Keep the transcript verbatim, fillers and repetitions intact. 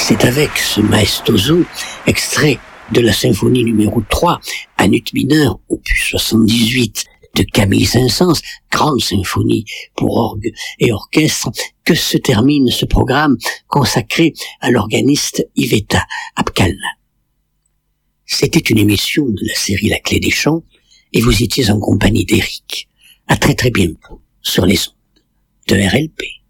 C'est avec ce maestoso, extrait de la symphonie numéro trois, Anut mineur, opus soixante-dix-huit, de Camille Saint-Saëns, grande symphonie pour orgue et orchestre, que se termine ce programme consacré à l'organiste Iveta Apkalna. C'était une émission de la série La Clé des Chants, et vous étiez en compagnie d'Éric. À très très bientôt sur les ondes de R L P.